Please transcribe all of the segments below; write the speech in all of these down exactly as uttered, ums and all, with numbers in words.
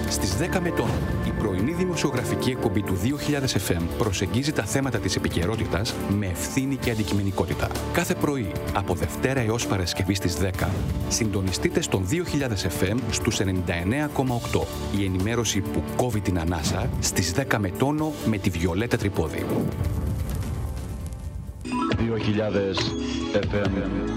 Στις δέκα με τόνο, η πρωινή δημοσιογραφική εκπομπή του δύο χιλιάδες εφ εμ προσεγγίζει τα θέματα της επικαιρότητας με ευθύνη και αντικειμενικότητα. Κάθε πρωί, από Δευτέρα έως Παρασκευή στις δέκα, συντονιστείτε στον δύο χιλιάδες εφ εμ στους ενενήντα εννέα κόμμα οκτώ. Η ενημέρωση που κόβει την ανάσα στις δέκα με τόνο με τη Βιολέτα Τρυπόδη. δύο χιλιάδες εφ εμ.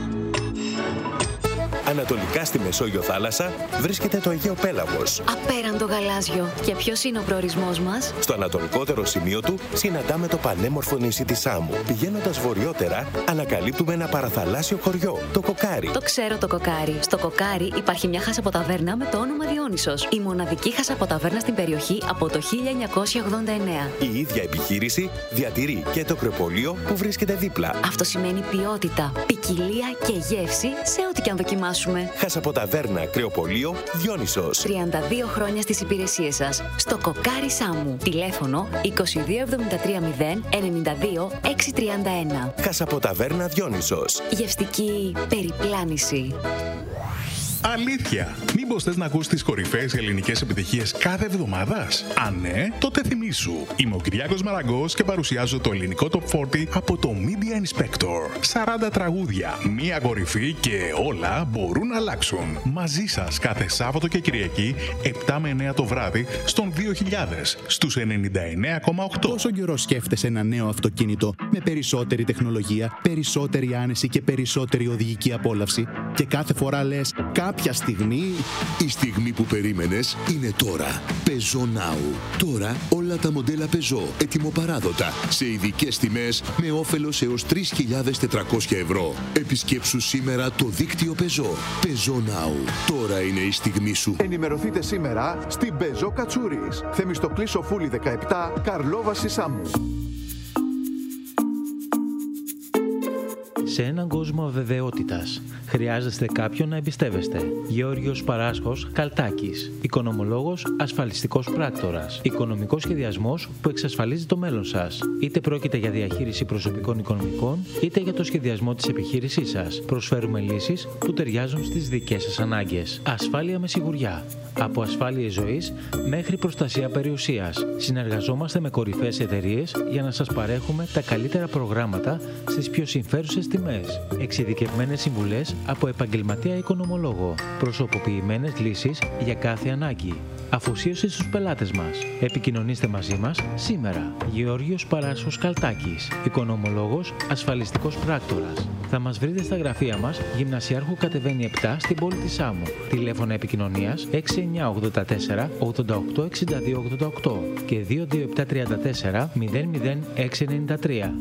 Ανατολικά στη Μεσόγειο θάλασσα βρίσκεται το Αιγαίο Πέλαγος. Απέραντο γαλάζιο. Και ποιος είναι ο προορισμός μας? Στο ανατολικότερο σημείο του συναντάμε το πανέμορφο νησί της Σάμου. Πηγαίνοντας βορειότερα, ανακαλύπτουμε ένα παραθαλάσσιο χωριό, το Κοκάρι. Το ξέρω το Κοκάρι. Στο Κοκάρι υπάρχει μια χασαποταβέρνα με το όνομα Διόνυσος. Η μοναδική χασαποταβέρνα στην περιοχή από το χίλια εννιακόσια ογδόντα εννέα. Η ίδια επιχείρηση διατηρεί και το κρεοπολείο που βρίσκεται δίπλα. Αυτό σημαίνει ποιότητα, ποικιλία και γεύση σε ό,τι και αν δοκιμάσουμε. Χασαποταβέρνα κρεοπολείο Διόνυσος. τριάντα δύο χρόνια στις υπηρεσίες σας. Στο Κοκάρι Σάμου. Τηλέφωνο είκοσι δύο εβδομήντα τρία μηδέν ενενήντα δύο εξακόσια τριάντα ένα. Χασαποταβέρνα Διόνυσος. Γευστική περιπλάνηση. Αλήθεια! Μήπως θες να ακούσεις τις κορυφαίες ελληνικές επιτυχίες κάθε εβδομάδας? Αν ναι, τότε θυμήσου. Είμαι ο Κυριάκος Μαραγκός και παρουσιάζω το ελληνικό Top σαράντα από το Media Inspector. σαράντα τραγούδια, μία κορυφή και όλα μπορούν να αλλάξουν. Μαζί σας κάθε Σάββατο και Κυριακή, επτά με εννέα το βράδυ, στον δύο χιλιάδες, στους ενενήντα εννέα κόμμα οκτώ. Πόσο καιρό σκέφτεσαι ένα νέο αυτοκίνητο με περισσότερη τεχνολογία, περισσότερη άνεση και περισσότερη οδηγική απόλαυση? Και κάθε φορά λες, κάποια στιγμή... Η στιγμή που περίμενες είναι τώρα. Peugeot Now. Τώρα όλα τα μοντέλα Peugeot ετοιμοπαράδοτα σε ειδικές τιμές με όφελος έως τρεις χιλιάδες τετρακόσια ευρώ. Επισκέψου σήμερα το δίκτυο Peugeot. Peugeot Now. Τώρα είναι η στιγμή σου. Ενημερωθείτε σήμερα στην Peugeot Κατσούρης. Θεμιστοκλή Σοφούλη δεκαεπτά, Καρλόβαση Σάμου. Σε έναν κόσμο αβεβαιότητας, χρειάζεστε κάποιον να εμπιστεύεστε. Γεώργιος Παράσχος Καλτάκης. Οικονομολόγος, ασφαλιστικός πράκτορας. Οικονομικός σχεδιασμός που εξασφαλίζει το μέλλον σας. Είτε πρόκειται για διαχείριση προσωπικών οικονομικών, είτε για το σχεδιασμό της επιχείρησής σας. Προσφέρουμε λύσεις που ταιριάζουν στις δικές σας ανάγκες. Ασφάλεια με σιγουριά. Από ασφάλειες ζωής μέχρι προστασία περιουσίας. Συνεργαζόμαστε με κορυφαίες εταιρείες για να σας παρέχουμε τα καλύτερα προγράμματα στις πιο συμφέρουσες τιμές. Εξειδικευμένες συμβουλές από επαγγελματία οικονομολόγο. Προσωποποιημένες λύσεις για κάθε ανάγκη. Αφοσίωση στους πελάτες μας. Επικοινωνήστε μαζί μας σήμερα. Γεώργιος Παράσχος Καλτάκης. Οικονομολόγος, ασφαλιστικός πράκτορας. Θα μας βρείτε στα γραφεία μας, Γυμνασιάρχου Κατεβαίνει επτά στην πόλη της Σάμου. Τηλέφωνα επικοινωνίας έξι εννιά ογδόντα τέσσερα ογδόντα οκτώ εξήντα δύο ογδόντα οκτώ και δύο δύο επτά τριάντα τέσσερα μηδέν μηδέν έξι ενενήντα τρία.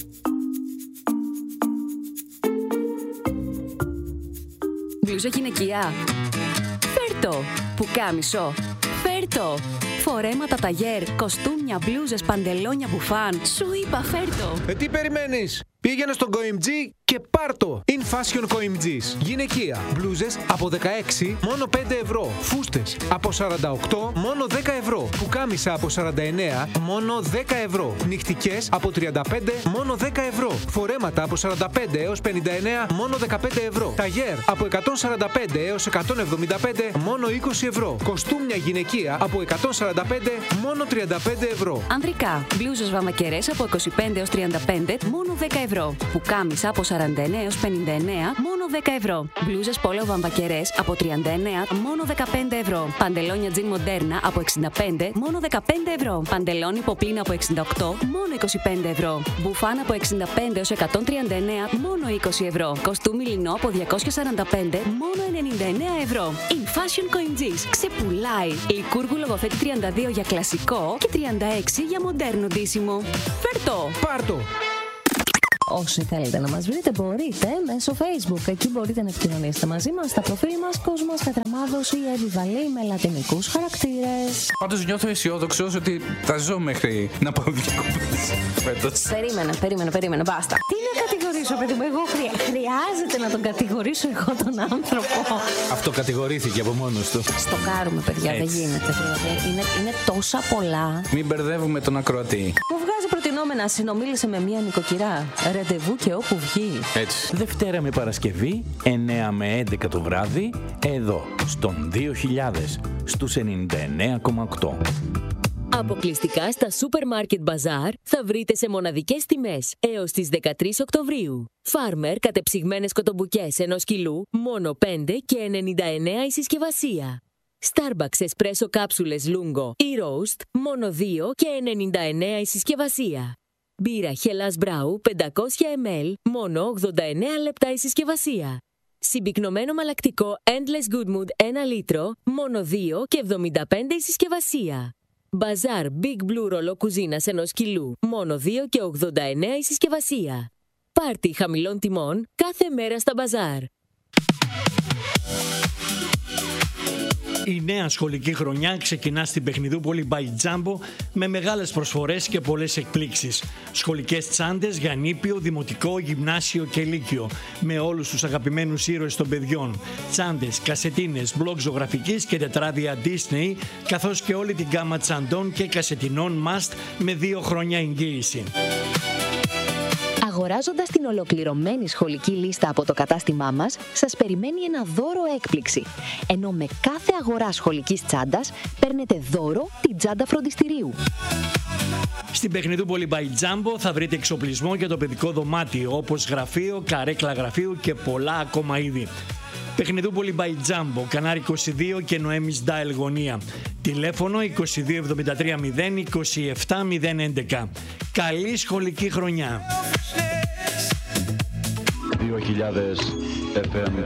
Μπλούζα γυναικεία. Φέρτο. Πουκάμισο. Φέρτο. Φορέματα ταγέρ, κοστούμια, μπλούζες, παντελόνια, μπουφάν. Σου είπα φέρτο. Ε, τι περιμένεις? Πήγαινε στον Coimg και πάρτο. In Fashion Coimg's. Γυναικεία. Μπλούζες από δεκαέξι μόνο πέντε ευρώ. Φούστες από σαράντα οκτώ μόνο δέκα ευρώ. Πουκάμισα από σαράντα εννέα μόνο δέκα ευρώ. Νυχτικές από τριάντα πέντε μόνο δέκα ευρώ. Φορέματα από σαράντα πέντε έως πενήντα εννέα μόνο δεκαπέντε ευρώ. Ταγέρ από εκατόν σαράντα πέντε έως εκατόν εβδομήντα πέντε μόνο είκοσι ευρώ. Κοστούμια γυναικεία από εκατόν σαράντα πέντε μόνο τριάντα πέντε ευρώ. Ανδρικά. Μπλούζες βαμακερές από είκοσι πέντε έως τριάντα πέντε μόνο δέκα ευρώ. Πουκάμισα από σαράντα εννέα έως πενήντα εννέα μόνο δέκα ευρώ. Μπλούζες πόλο βαμβακερές από τριάντα εννέα μόνο δεκαπέντε ευρώ. Παντελόνια τζιν μοντέρνα από εξήντα πέντε μόνο δεκαπέντε ευρώ. Παντελόνι ποπλίνα από εξήντα οκτώ μόνο είκοσι πέντε ευρώ. Μπουφάν από εξήντα πέντε έως εκατόν τριάντα εννέα μόνο είκοσι ευρώ. Κοστούμι λινό από διακόσια σαράντα πέντε μόνο ενενήντα εννέα ευρώ. In Fashion Coimg's. Ξεπουλάει. Λικούργου λογοθέτη τριάντα δύο για κλασικό και τριάντα έξι για μοντέρνο ντύσιμο. Φέρτο. Πάρτο. Όσοι θέλετε να μας βρείτε μπορείτε μέσω Facebook. Εκεί μπορείτε να επικοινωνήσετε μαζί μας στα προφίλ μας Κόσμος Κατραμάδος ή Εύη Βαλή με λατινικούς χαρακτήρες. Πάντως νιώθω αισιόδοξος ότι θα ζω μέχρι να πάω διακοπές φέτος. Περίμενε, περίμενε, περίμενε, μπάστα. Τι να κατηγορήσω, παιδί μου, εγώ χρεια... χρειάζεται να τον κατηγορήσω εγώ τον άνθρωπο. Αυτό κατηγορήθηκε από μόνος του. Στο κάρουμε, παιδιά, έτσι. Δεν γίνεται. Δηλαδή, είναι, είναι τόσα πολλά. Μην μπερδεύουμε τον ακροατή. Μου βγάζει προτινόμενα, συνομίλησε με μία νοικοκυρά. Ρε ραντεβού και όπου βγει. Έτσι. Δευτέρα με Παρασκευή, εννέα με έντεκα το βράδυ, εδώ, στον δύο χιλιάδες, στους ενενήντα εννέα κόμμα οκτώ. Αποκλειστικά στα Supermarket Bazaar θα βρείτε σε μοναδικές τιμές έως τις δεκατρείς Οκτωβρίου. Farmer κατεψυγμένες κοτομπουκές ενός κιλού, μόνο πέντε και ενενήντα εννέα η συσκευασία. Starbucks Espresso κάψουλες Lungo ή Roast, μόνο δύο και ενενήντα εννέα η συσκευασία. Μπύρα Hellas Brau πεντακόσια μιλιλίτρα, μόνο ογδόντα εννέα λεπτά η συσκευασία. Συμπυκνωμένο μαλακτικό Endless Good Mood ένα λίτρο, μόνο δύο και εβδομήντα πέντε η συσκευασία. Bazaar Big Blue ρολό κουζίνας ενός κιλού, μόνο δύο και ογδόντα εννέα η συσκευασία. Πάρτι χαμηλών τιμών κάθε μέρα στα Bazaar. Η νέα σχολική χρονιά ξεκινά στην Παιχνιδούπολη by Jumbo με μεγάλες προσφορές και πολλές εκπλήξεις. Σχολικές τσάντες για νήπιο, δημοτικό, γυμνάσιο και λύκειο με όλους τους αγαπημένους ήρωες των παιδιών. Τσάντες, κασετίνες, μπλοκ ζωγραφικής και τετράδια Disney, καθώς και όλη την γκάμα τσαντών και κασετινών Must με δύο χρόνια εγγύηση. Αγοράζοντας την ολοκληρωμένη σχολική λίστα από το κατάστημά μας, σας περιμένει ένα δώρο έκπληξη. Ενώ με κάθε αγορά σχολικής τσάντας παίρνετε δώρο την τσάντα φροντιστηρίου. Στην Παιχνιδούπολη by Jumbo θα βρείτε εξοπλισμό για το παιδικό δωμάτιο, όπως γραφείο, καρέκλα γραφείου και πολλά ακόμα είδη. Παιχνιδούπολη by Jumbo, Κανάρι είκοσι δύο και Νοέμις Ντάιλ γωνία. Τηλέφωνο είκοσι δύο εβδομήντα τρία μηδέν είκοσι επτά μηδέν έντεκα. Καλή σχολική χρονιά. δύο χιλιάδες εφ εμ.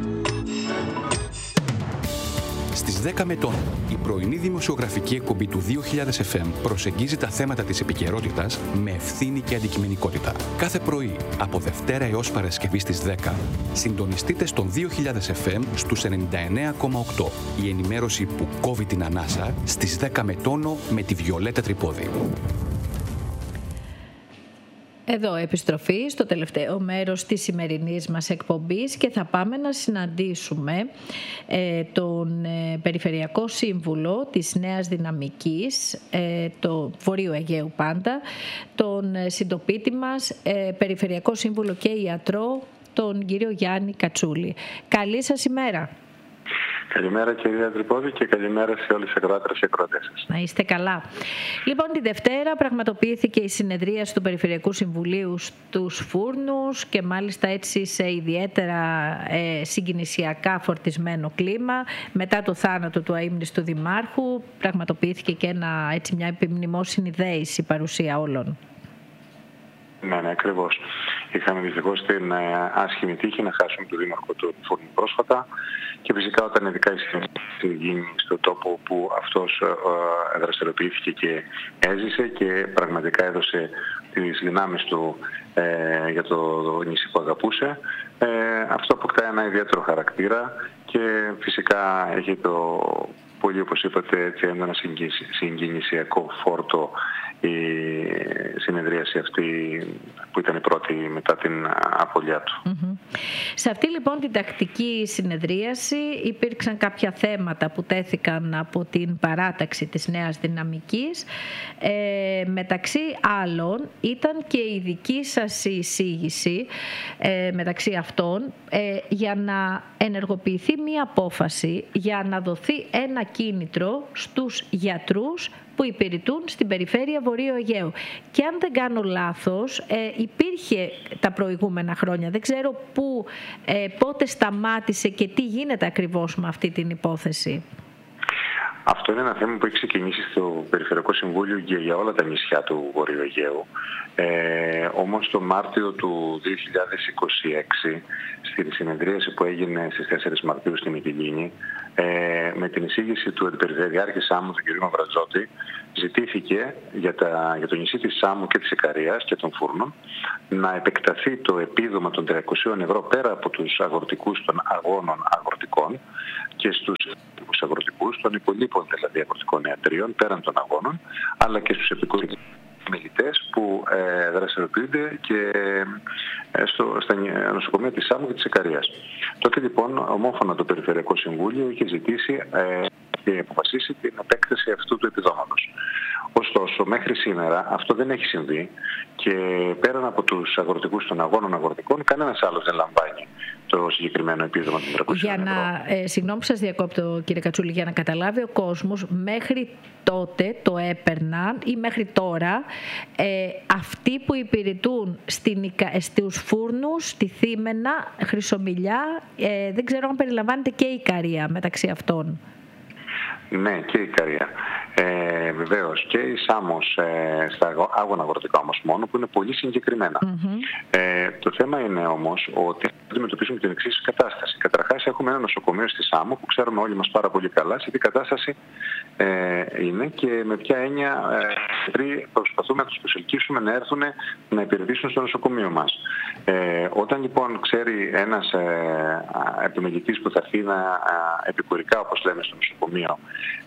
Στις δέκα Μετών, η πρωινή δημοσιογραφική εκπομπή του δύο χιλιάδες εφ εμ προσεγγίζει τα θέματα της επικαιρότητας με ευθύνη και αντικειμενικότητα. Κάθε πρωί, από Δευτέρα έως Παρασκευή στις δέκα, συντονιστείτε στον δύο χιλιάδες εφ εμ στους ενενήντα εννέα κόμμα οκτώ. Η ενημέρωση που κόβει την ανάσα στις δέκα με τόνο με τη Βιολέτα Τρυπόδη. Εδώ επιστροφή στο τελευταίο μέρος της σημερινής μας εκπομπής και θα πάμε να συναντήσουμε ε, τον ε, Περιφερειακό Σύμβουλο της Νέας Δυναμικής, ε, το Βορείου Αιγαίου πάντα, τον ε, συντοπίτη μας, ε, Περιφερειακό Σύμβουλο και ιατρό, τον κύριο Γιάννη Κατσούλη. Καλή σας ημέρα. Καλημέρα κυρία Τρυπόδη και καλημέρα σε όλες τις ακροάτρες και ακροατές σας. Να είστε καλά. Λοιπόν, τη Δευτέρα πραγματοποιήθηκε η συνεδρίαση του Περιφερειακού Συμβουλίου στους Φούρνους και μάλιστα έτσι σε ιδιαίτερα ε, συγκινησιακά φορτισμένο κλίμα. Μετά το θάνατο του αείμνηστου Δημάρχου πραγματοποιήθηκε και ένα, έτσι, μια επιμνημόσυνη δέηση παρουσία όλων. Ναι, ναι, ακριβώς. Είχαμε δυστυχώς την ε, άσχημη τύχη να χάσουμε τον Δήμαρχο του Φούρνου πρόσφατα και φυσικά όταν ειδικά η συνθήκη γίνει στον τόπο που αυτός ε, δραστηριοποιήθηκε και έζησε και πραγματικά έδωσε τις δυνάμεις του ε, για το νησί που αγαπούσε, ε, αυτό αποκτά ένα ιδιαίτερο χαρακτήρα και φυσικά έχει το πολύ, όπως είπατε, έτσι, ένα συγκινησιακό φόρτο η συνεδρίαση αυτή που ήταν η πρώτη μετά την απώλειά του. Mm-hmm. Σε αυτή λοιπόν την τακτική συνεδρίαση υπήρξαν κάποια θέματα που τέθηκαν από την παράταξη της Νέας Δυναμικής. Ε, μεταξύ άλλων ήταν και η δική σας εισήγηση ε, μεταξύ αυτών ε, για να ενεργοποιηθεί μία απόφαση για να δοθεί ένα κίνητρο στους γιατρούς που υπηρετούν στην περιφέρεια Βορείου Αιγαίου. Και αν δεν κάνω λάθος, ε, υπήρχε τα προηγούμενα χρόνια. Δεν ξέρω πού, ε, πότε σταμάτησε και τι γίνεται ακριβώς με αυτή την υπόθεση. Αυτό είναι ένα θέμα που έχει ξεκινήσει στο Περιφερειακό Συμβούλιο και για όλα τα νησιά του Βορείου Αιγαίου. Ε, όμως το Μάρτιο του δύο χιλιάδες είκοσι έξι, στην συνεδρίαση που έγινε στις τέσσερις Μαρτίου στην Μυτιλήνη, ε, με την εισήγηση του Αντιπεριφερειάρχη Σάμου, του κ. Μαυρατζότη, ζητήθηκε για, τα, για το νησί της Σάμου και της Ικαρίας και των Φούρνων να επεκταθεί το επίδομα των τριακοσίων ευρώ πέρα από τους αγροτικούς των αγώνων αγροτικών και στους αγροτικούς των υπολείπων δηλαδή αγροτικών ιατρίων πέραν των αγώνων, αλλά και στους επικουρικούς μελιτές που ε, δραστηριοποιούνται και ε, στο, στα νοσοκομεία της Σάμου και της Ικαρίας. Τότε λοιπόν ομόφωνα το Περιφερειακό Συμβούλιο είχε ζητήσει ε, και αποφασίσει την επέκταση αυτού του επιδόματος. Ωστόσο, Ωστόσο, μέχρι σήμερα αυτό δεν έχει συμβεί και πέραν από τους αγροτικούς των αγώνων αγροτικών, κανένας άλλος δεν λαμβάνει το συγκεκριμένο επίδομα των τριακόσια ευρώ. Για να, ε, συγγνώμη που σας διακόπτω, κύριε Κατσούλη, για να καταλάβει ο κόσμος, μέχρι τότε το έπαιρναν ή μέχρι τώρα ε, αυτοί που υπηρετούν στην, στους φούρνους, στη Θήμενα, Χρυσομυλιά, ε, δεν ξέρω αν περιλαμβάνεται και η Ικαρία μεταξύ αυτών. Ναι, και η Ικαρία. Ε, βεβαίως και η Σάμος ε, στα άγωνα αγροτικά όμως μόνο, που είναι πολύ συγκεκριμένα. Mm-hmm. Ε, το θέμα είναι όμως ότι αντιμετωπίζουμε την εξής κατάσταση. Καταρχάς έχουμε ένα νοσοκομείο στη Σάμο που ξέρουμε όλοι μας πάρα πολύ καλά σε τι κατάσταση ε, είναι και με ποια έννοια ε, προσπαθούμε να τους προσελκύσουμε να έρθουν να υπηρετήσουν στο νοσοκομείο μας. Ε, όταν λοιπόν ξέρει ένας ε, επιμελητής που θα έρθει να ε, επικουρικά, όπως λέμε, στο νοσοκομείο,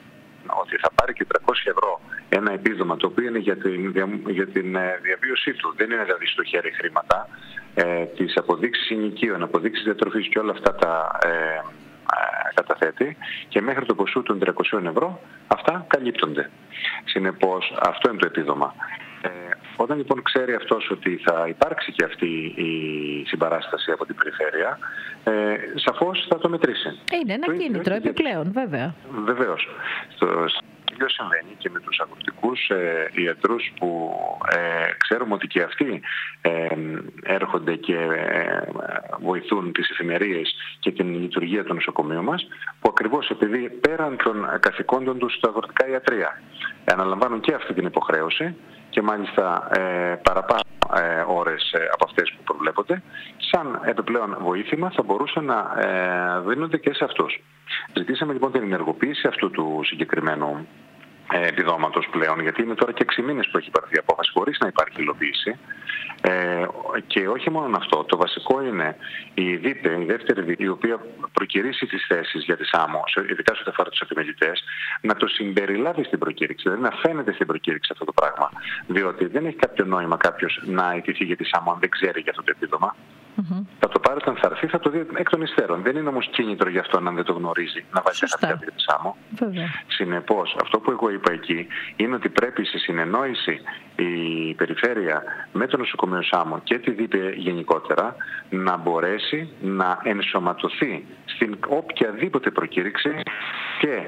ότι θα πάρει και τριακόσια ευρώ ένα επίδομα το οποίο είναι για την, για την διαβίωσή του, δεν είναι δηλαδή στο χέρι χρήματα, ε, τις αποδείξεις ενοικίων, αποδείξεις διατροφής και όλα αυτά τα ε, ε, καταθέτει και μέχρι το ποσό των τριακοσίων ευρώ αυτά καλύπτονται. Συνεπώς αυτό είναι το επίδομα. Ε, όταν λοιπόν ξέρει αυτός ότι θα υπάρξει και αυτή η συμπαράσταση από την περιφέρεια, ε, σαφώς θα το μετρήσει. Είναι ένα το κίνητρο επιπλέον, βέβαια. Βεβαίως. Το ίδιο συμβαίνει και με τους αγροτικούς ε, ιατρούς που ε, ξέρουμε ότι και αυτοί ε, έρχονται και ε, βοηθούν τις εφημερίες και την λειτουργία του νοσοκομείου μας, που ακριβώς επειδή πέραν των καθηκόντων τους στα αγροτικά ιατρεία αναλαμβάνουν και αυτή την υποχρέωση και μάλιστα ε, παραπάνω ε, ώρες ε, από αυτές που προβλέπονται, σαν επιπλέον βοήθημα θα μπορούσαν να ε, δίνονται και σε αυτούς. Ζητήσαμε λοιπόν την ενεργοποίηση αυτού του συγκεκριμένου ε, επιδόματος πλέον, γιατί είναι τώρα και έξι μήνες που έχει πάρθει η απόφαση χωρίς να υπάρχει υλοποίηση. Ε, και όχι μόνο αυτό, το βασικό είναι η ΔΥΠΕ, η δεύτερη ΔΥΠΕ, η οποία προκηρύσει τις θέσεις για τη Σάμο, ειδικά σε ό,τι αφορά τους επιμελητές, να το συμπεριλάβει στην προκήρυξη, δηλαδή να φαίνεται στην προκήρυξη αυτό το πράγμα. Διότι δεν έχει κάποιο νόημα κάποιος να αιτηθεί για τη Σάμο αν δεν ξέρει για αυτό το επίδομα. Mm-hmm. Θα το πάρει όταν θα έρθει, θα το δει εκ των υστέρων. Δεν είναι όμως κίνητρο για αυτόν αν δεν το γνωρίζει να βάλει τα χαρτιά για τη Σάμο. Συνεπώς, αυτό που εγώ είπα εκεί είναι ότι πρέπει σε συνεννόηση η περιφέρεια με το νοσοκομείο Σάμο και τη ΔΥΠΕ γενικότερα να μπορέσει να ενσωματωθεί στην οποιαδήποτε προκήρυξη και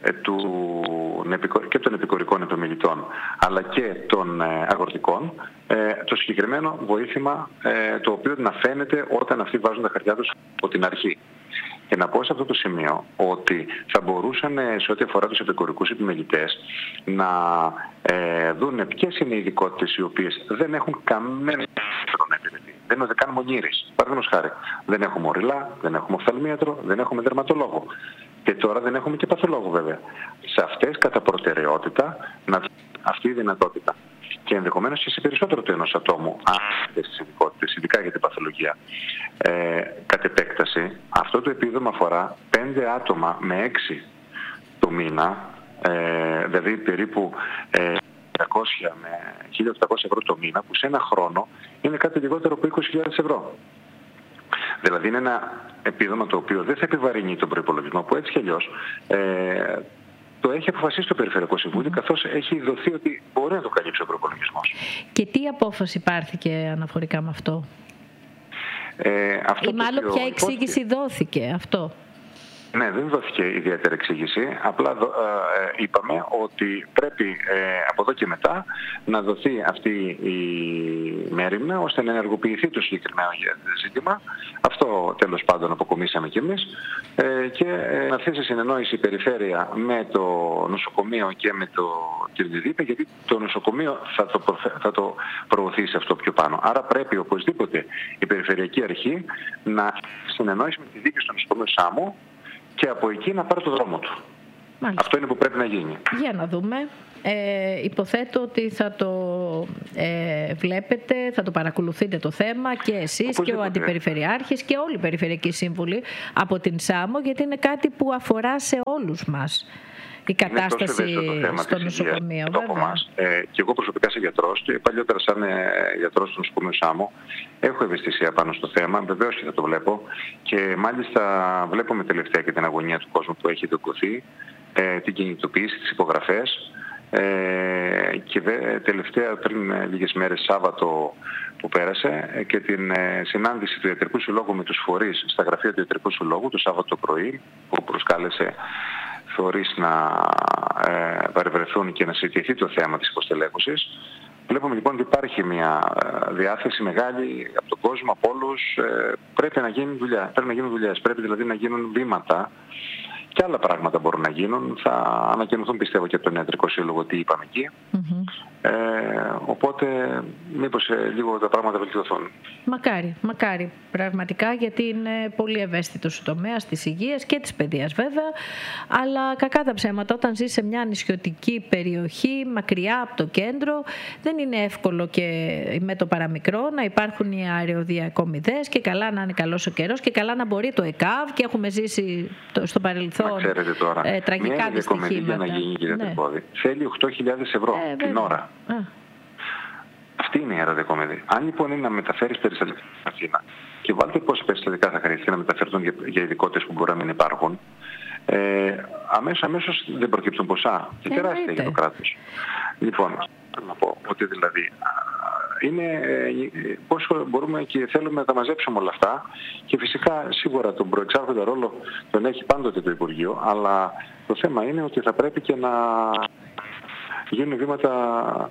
και των επικουρικών επιμελητών αλλά και των αγροτικών το συγκεκριμένο βοήθημα το οποίο να φαίνεται όταν αυτοί βάζουν τα χαρτιά τους από την αρχή. Και να πω σε αυτό το σημείο ότι θα μπορούσαν σε ό,τι αφορά τους επικουρικούς επιμελητές να ε, δουν ποιες είναι οι ειδικότητες οι οποίες δεν έχουν κανένα να υπηρετεί. Δεν είναι καν μονήρης. Παραδείγματος χάρη, δεν έχουμε οριλά, δεν έχουμε οφθαλμίατρο, δεν έχουμε δερματολόγο. Και τώρα δεν έχουμε και παθολόγο βέβαια. Σε αυτές κατά προτεραιότητα να αυτή η δυνατότητα. Και ενδεχομένως και σε περισσότερο του ενός ατόμου, αν αυτές τις ειδικότητες, ειδικά για την παθολογία. Ε, κατ' επέκταση, αυτό το επίδομα αφορά πέντε άτομα με έξι το μήνα, ε, δηλαδή περίπου ε, τριακόσια με χίλια οκτακόσια ευρώ το μήνα, που σε ένα χρόνο είναι κάτι λιγότερο από είκοσι χιλιάδες ευρώ. Δηλαδή είναι ένα επίδομα το οποίο δεν θα επιβαρύνει τον προϋπολογισμό, που έτσι κι αλλιώς ε, το έχει αποφασίσει το Περιφερειακό Συμβούλιο, καθώς έχει δοθεί ότι μπορεί να το καλύψει ο προϋπολογισμός. Και τι απόφαση πάρθηκε αναφορικά με αυτό? Ε, αυτό ή μάλλον ποια εξήγηση υπόθηκε... δόθηκε αυτό? Ναι, δεν δόθηκε ιδιαίτερη εξήγηση. Απλά ε, είπαμε ότι πρέπει ε, από εδώ και μετά να δοθεί αυτή η μέριμνα ώστε να ενεργοποιηθεί το συγκεκριμένο ζήτημα. Αυτό τέλος πάντων αποκομίσαμε κι εμείς ε, και ε, να θέσει συνεννόηση η περιφέρεια με το νοσοκομείο και με το ΤΙΡΔΙΔΙΠΕ, γιατί το νοσοκομείο θα το, προθε... θα το προωθήσει αυτό πιο πάνω. Άρα πρέπει οπωσδήποτε η Περιφερειακή Αρχή να συνεννόηση με τη δίκη στο νοσοκομείο Σάμο και από εκεί να πάρει το δρόμο του. Μάλιστα. Αυτό είναι που πρέπει να γίνει. Για να δούμε. Ε, υποθέτω ότι θα το ε, βλέπετε, θα το παρακολουθείτε το θέμα και εσείς και ο Αντιπεριφερειάρχης και όλοι οι Περιφερειακοί Σύμβουλοι από την Σάμο, γιατί είναι κάτι που αφορά σε όλους μας. Η κατάσταση στο νοσοκομείο, βέβαια. Ε, και εγώ προσωπικά σαν γιατρός, και παλιότερα σαν ε, γιατρός του νοσοκομείου Σάμο, έχω ευαισθησία πάνω στο θέμα, βεβαίως και θα το βλέπω. Και μάλιστα βλέπουμε τελευταία και την αγωνία του κόσμου που έχει δοκωθεί, ε, την κινητοποίηση, τις υπογραφές. Ε, και δε, τελευταία πριν λίγες μέρες, Σάββατο που πέρασε, και την ε, συνάντηση του Ιατρικού Συλλόγου με τους φορείς στα γραφεία του Ιατρικού Συλλόγου το Σάββατο πρωί, που προσκάλεσε φορείς να ε, παρευρεθούν και να συζητηθεί το θέμα της υποστελέχωσης. Βλέπουμε λοιπόν ότι υπάρχει μια διάθεση μεγάλη από τον κόσμο, από όλους. Ε, πρέπει να γίνει δουλειά, πρέπει να γίνουν δουλειές, πρέπει δηλαδή να γίνουν βήματα. Και άλλα πράγματα μπορούν να γίνουν. Θα ανακοινωθούν, πιστεύω, και από τον Ιατρικό Σύλλογο τι είπαμε εκεί. Mm-hmm. Ε, οπότε μήπως ε, λίγο τα πράγματα βελτιωθούν. Μακάρι, μακάρι πραγματικά, γιατί είναι πολύ ευαίσθητος ο τομέας της υγείας και της παιδείας βέβαια, αλλά κακά τα ψέματα, όταν ζεις σε μια νησιωτική περιοχή μακριά από το κέντρο, δεν είναι εύκολο και με το παραμικρό να υπάρχουν οι αεροδιακομιδές, και καλά να είναι καλός ο καιρός και καλά να μπορεί το ΕΚΑΒ, και έχουμε ζήσει το, στο παρελθόν Μα ξέρετε τώρα, ε, τραγικά μια δυστυχήματα. Για να γίνει, κύριε ναι. Τερπόδη, θέλει οκτώ χιλιάδες ευρώ ε, την ώρα. Α. Αυτή είναι η αεροδιακομιδή. Αν λοιπόν είναι να μεταφέρεις περιστατικά στην Αθήνα, και βάλτε πόσα περιστατικά θα χρειαστεί να μεταφερθούν για, για ειδικότητες που μπορεί να μην υπάρχουν, ε, αμέσως, αμέσως δεν προκύπτουν ποσά. Και τεράστια για το κράτος. Λοιπόν, θέλω να πω ότι δηλαδή είναι πώς μπορούμε και θέλουμε να τα μαζέψουμε όλα αυτά, και φυσικά σίγουρα τον προεξάρχοντα ρόλο τον έχει πάντοτε το Υπουργείο, αλλά το θέμα είναι ότι θα πρέπει και να γίνουν βήματα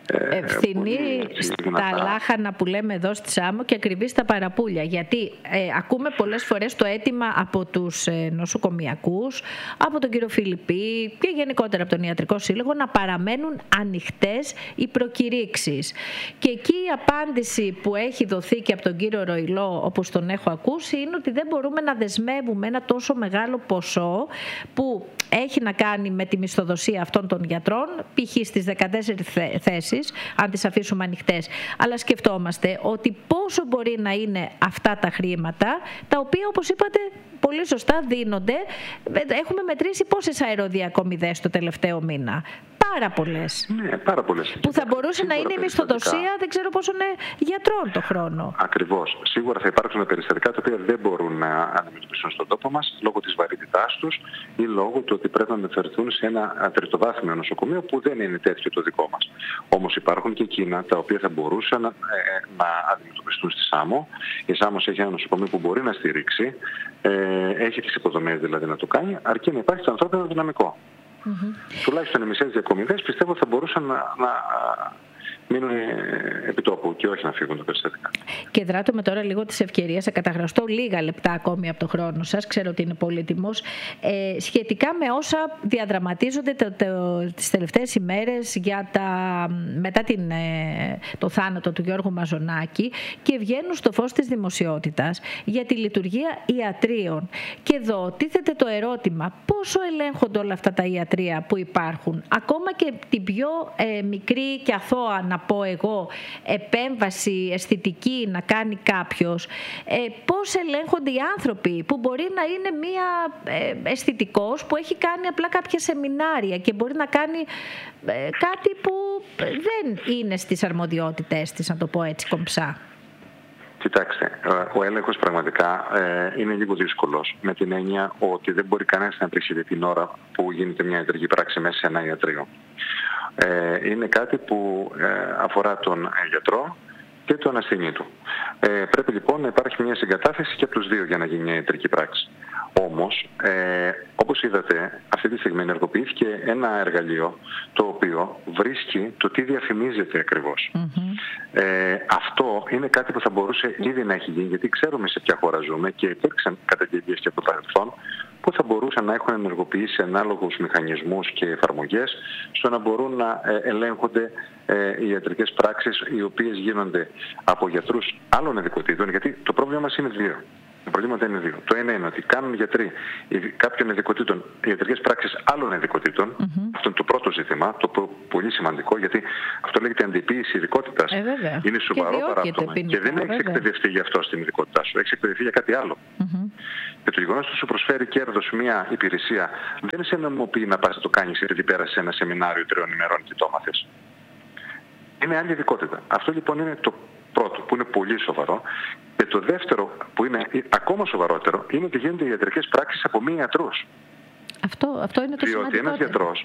ευθυνή στα λάχανα που λέμε εδώ στη Σάμο και ακριβή στα παραπούλια. Γιατί ε, ακούμε πολλές φορές το αίτημα από τους ε, νοσοκομιακούς, από τον κύριο Φιλιππή και γενικότερα από τον Ιατρικό Σύλλογο να παραμένουν ανοιχτές οι προκηρύξεις. Και εκεί η απάντηση που έχει δοθεί και από τον κύριο Ροϊλό, όπως τον έχω ακούσει, είναι ότι δεν μπορούμε να δεσμεύουμε ένα τόσο μεγάλο ποσό που έχει να κάνει με τη μισθοδοσία αυτών των γιατρών, π.χ. στις δεκατέσσερις θέσεις, αν τις αφήσουμε ανοιχτές. Αλλά σκεφτόμαστε ότι πόσο μπορεί να είναι αυτά τα χρήματα, τα οποία, όπως είπατε πολύ σωστά, δίνονται. Έχουμε μετρήσει πόσες αεροδιακομιδές το τελευταίο μήνα. Πάρα πολλές. Ναι, πάρα πολλές. Που θα μπορούσε σίγουρα να είναι η μισθοδοσία, δεν ξέρω πόσο είναι, γιατρών το χρόνο. Ακριβώς. Σίγουρα θα υπάρξουν περιστατικά τα οποία δεν μπορούν να αντιμετωπίσουν στον τόπο μας λόγω της βαρύτητάς τους ή λόγω του ότι πρέπει να μεταφερθούν σε ένα τριτοβάθμιο νοσοκομείο που δεν είναι τέτοιο το δικό μας. Όμως υπάρχουν και εκείνα τα οποία θα μπορούσαν να, ε, να αντιμετωπιστούν στη Σάμο. Η Σάμος έχει ένα νοσοκομείο που μπορεί να στηρίξει, ε, έχει τις υποδομές δηλαδή να το κάνει, αρκεί να υπάρχει το ανθρώπινο δυναμικό. Mm-hmm. Τουλάχιστον οι μισές διακομιδές πιστεύω θα μπορούσαν να, να μείνουν επιτόπου και όχι να φύγουν τα περιστατικά. Και δράτω με τώρα λίγο της ευκαιρίας, θα καταγραφώ λίγα λεπτά ακόμη από το χρόνο σας, ξέρω ότι είναι πολύτιμος, ε, σχετικά με όσα διαδραματίζονται το, το, τις τελευταίες ημέρες για τα, μετά την, ε, το θάνατο του Γιώργου Μαζονάκη και βγαίνουν στο φως της δημοσιότητας για τη λειτουργία ιατρίων. Και εδώ τίθεται το ερώτημα, πόσο ελέγχονται όλα αυτά τα ιατρεία που υπάρχουν, ακόμα και την πιο ε, μικρή και αθώα, να πω εγώ, επέμβαση αισθητική να κάνει κάποιος, ε, πώς ελέγχονται οι άνθρωποι που μπορεί να είναι μία ε, αισθητικός που έχει κάνει απλά κάποια σεμινάρια και μπορεί να κάνει ε, κάτι που δεν είναι στις αρμοδιότητες της, να το πω έτσι κομψά. Κοιτάξτε, ο έλεγχος πραγματικά ε, είναι λίγο δύσκολος, με την έννοια ότι δεν μπορεί κανένας να αντίξει την ώρα που γίνεται μια ιατρική πράξη μέσα σε ένα ιατρείο. Ε, είναι κάτι που ε, αφορά τον γιατρό και τον ασθενή του. Ε, πρέπει λοιπόν να υπάρχει μια συγκατάθεση και από τους δύο για να γίνει μια ιατρική πράξη. Όμως, ε, όπως είδατε, αυτή τη στιγμή ενεργοποιήθηκε ένα εργαλείο το οποίο βρίσκει το τι διαφημίζεται ακριβώς. Mm-hmm. Ε, αυτό είναι κάτι που θα μπορούσε ήδη να έχει γίνει, γιατί ξέρουμε σε ποια χώρα ζούμε και υπήρξαν καταγγελίες και από το παρελθόν που θα μπορούσαν να έχουν ενεργοποιήσει ανάλογους μηχανισμούς και εφαρμογές στο να μπορούν να ελέγχονται οι ιατρικές πράξεις οι οποίες γίνονται από γιατρούς άλλων ειδικοτήτων, γιατί το πρόβλημα μας είναι δύο. Τα προβλήματα είναι δύο. Το ένα είναι ότι κάνουν γιατροί κάποιων ειδικοτήτων ιατρικές πράξεις άλλων ειδικοτήτων. Mm-hmm. Αυτό είναι το πρώτο ζήτημα, το πολύ σημαντικό, γιατί αυτό λέγεται αντιποίηση ειδικότητας. Ε, είναι σοβαρό παράπτωμα. Και δεν έχει εκπαιδευτεί γι' αυτό στην ειδικότητά σου. Έχει εκπαιδευτεί για κάτι άλλο. Mm-hmm. Και το γεγονός ότι σου προσφέρει κέρδος μια υπηρεσία δεν σε νομιμοποιεί να πας να το κάνεις γιατί πέρασε ένα σεμινάριο τριών ημερών και το έμαθες. Είναι άλλη ειδικότητα. Αυτό λοιπόν είναι το πρώτο, που είναι πολύ σοβαρό. Και το δεύτερο, που είναι ακόμα σοβαρότερο, είναι ότι γίνονται ιατρικές πράξεις από μη ιατρούς. Αυτό, αυτό είναι το σημαντικό. Διότι ένας γιατρός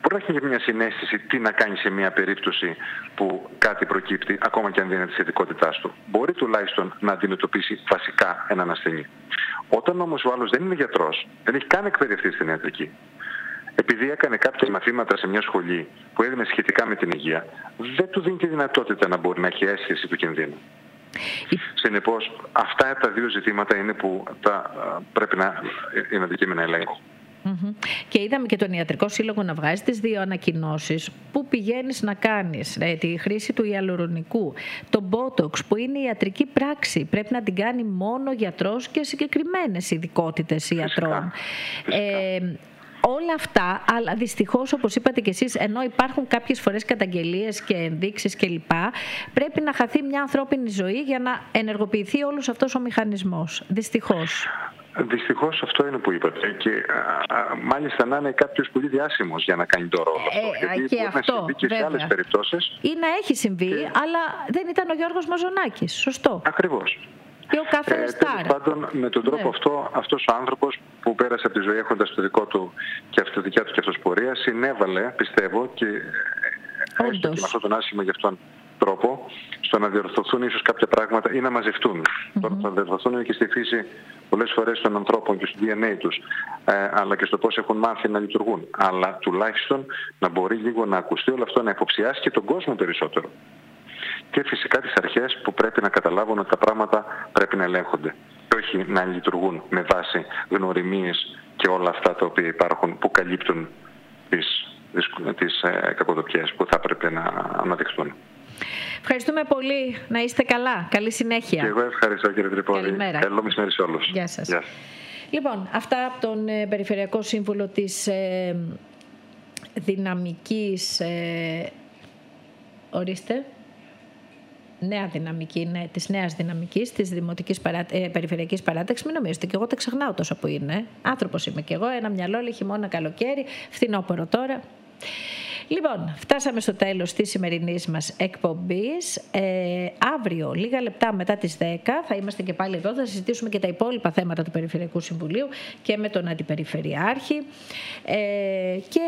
μπορεί να έχει μια συναίσθηση τι να κάνει σε μια περίπτωση που κάτι προκύπτει, ακόμα και αν δεν είναι της ειδικότητάς του. Μπορεί τουλάχιστον να αντιμετωπίσει βασικά έναν ασθενή. Όταν όμως ο άλλος δεν είναι γιατρός, δεν έχει καν εκπαιδευτεί στην ιατρική, επειδή έκανε κάποια μαθήματα σε μια σχολή που έδινε σχετικά με την υγεία, δεν του δίνει τη δυνατότητα να μπορεί να έχει αίσθηση του κινδύνου. Συνεπώς, αυτά τα δύο ζητήματα είναι που τα, πρέπει να είναι αντικείμενα ελέγχου. Mm-hmm. Και είδαμε και τον Ιατρικό Σύλλογο να βγάζει τις δύο ανακοινώσεις που πηγαίνεις να κάνεις ε, τη χρήση του ιαλουρονικού, το Botox που είναι ιατρική πράξη, πρέπει να την κάνει μόνο γιατρός και συγκεκριμένες ειδικότητες ιατρών. Φυσικά. Ε, Όλα αυτά, αλλά δυστυχώς όπως είπατε και εσείς, ενώ υπάρχουν κάποιες φορές καταγγελίες και ενδείξεις κλπ, πρέπει να χαθεί μια ανθρώπινη ζωή για να ενεργοποιηθεί όλος αυτός ο μηχανισμός. Δυστυχώς. Δυστυχώς αυτό είναι που είπατε και α, α, μάλιστα να είναι κάποιος πολύ διάσημος για να κάνει το ρόλο αυτό. Ε, γιατί και μπορεί αυτό, να συμβεί και βέβαια. σε άλλες περιπτώσεις. Ή να έχει συμβεί, και... αλλά δεν ήταν ο Γιώργος Μαζονάκης. Σωστό. Ακριβώς. Και ο κάθε ε, τέλος πάντων, με τον τρόπο ναι. αυτό, αυτός ο άνθρωπος που πέρασε από τη ζωή έχοντας το δικό του και αυτή δικιά του και αυτοσπορία, συνέβαλε, πιστεύω, και έστω και με αυτόν τον άσχημο γι' αυτόν τρόπο, στο να διορθωθούν ίσως κάποια πράγματα ή να μαζευτούν. Mm-hmm. Τώρα θα διορθωθούν και στη φύση πολλές φορές των ανθρώπων και στο ντι εν έι τους, ε, αλλά και στο πώς έχουν μάθει να λειτουργούν. Αλλά τουλάχιστον να μπορεί λίγο να ακουστεί όλο αυτό, να υποψιάσει και τον κόσμο περισσότερο. Και φυσικά τις αρχές που πρέπει να καταλάβουν ότι τα πράγματα πρέπει να ελέγχονται και όχι να λειτουργούν με βάση γνωριμίες και όλα αυτά τα οποία υπάρχουν που καλύπτουν τις, τις ε, κακοδοπιές που θα πρέπει να αναδειχθούν. Ευχαριστούμε πολύ. Να είστε καλά. Καλή συνέχεια. Και εγώ ευχαριστώ, κύριε Τρυπώδη. Καλημέρα. Καλό μεσημέρι σε όλους. Γεια σας. Γεια. Λοιπόν, αυτά από τον ε, Περιφερειακό Σύμβουλο της ε, Δυναμικής... Ε, ορίστε... Νέα δυναμική, ναι, της νέας δυναμικής, της Δημοτικής παρά, ε, Περιφερειακής Παράταξης. Μην νομίζετε, και εγώ τα ξεχνάω τόσο που είναι. Άνθρωπος είμαι κι εγώ, ένα μυαλό, λέει χειμώνα, καλοκαίρι, φθινόπωρο τώρα. Λοιπόν, φτάσαμε στο τέλος της σημερινής μας εκπομπής. Ε, αύριο, λίγα λεπτά μετά τις δέκα, θα είμαστε και πάλι εδώ, θα συζητήσουμε και τα υπόλοιπα θέματα του Περιφερειακού Συμβουλίου και με τον Αντιπεριφερειάρχη. Ε, και...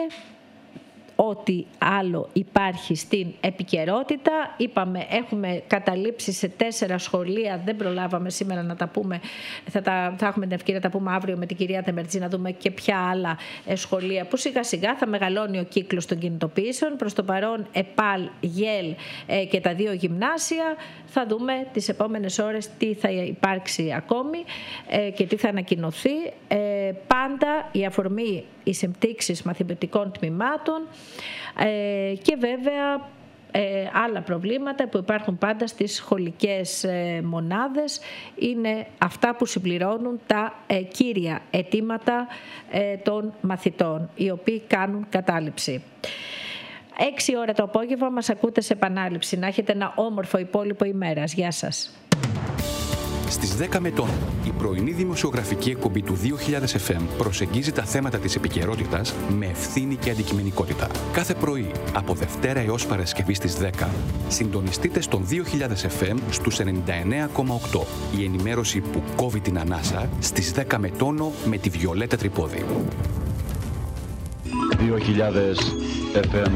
ό,τι άλλο υπάρχει στην επικαιρότητα. Είπαμε, έχουμε καταλήψει σε τέσσερα σχολεία, δεν προλάβαμε σήμερα να τα πούμε, θα, τα, θα έχουμε την ευκαιρία να τα πούμε αύριο με την κυρία Τεμερτζή, να δούμε και ποια άλλα σχολεία που σιγά σιγά θα μεγαλώνει ο κύκλος των κινητοποιήσεων. Προς το παρόν ΕΠΑΛ, ΓΕΛ ε, και τα δύο γυμνάσια. Θα δούμε τις επόμενες ώρες τι θα υπάρξει ακόμη ε, και τι θα ανακοινωθεί. Ε, πάντα η αφορμή οι εμπτύξεις μαθηματικών τμήματων ε, και βέβαια ε, άλλα προβλήματα που υπάρχουν πάντα στις σχολικές ε, μονάδες είναι αυτά που συμπληρώνουν τα ε, κύρια αιτήματα ε, των μαθητών, οι οποίοι κάνουν κατάληψη. Έξι ώρα το απόγευμα μας ακούτε σε επανάληψη. Να έχετε ένα όμορφο υπόλοιπο ημέρας. Γεια σας. Στις δέκα με τον, η πρωινή δημοσιογραφική εκπομπή του δύο χιλιάδες εφ εμ προσεγγίζει τα θέματα της επικαιρότητας με ευθύνη και αντικειμενικότητα. Κάθε πρωί, από Δευτέρα έως Παρασκευή στις δέκα, συντονιστείτε στον δύο χιλιάδες εφ εμ στους ενενήντα εννέα κόμμα οκτώ. Η ενημέρωση που κόβει την ανάσα στις δέκα με τόνο με τη Βιολέτα Τρυπώδη. δύο χιλιάδες εφ εμ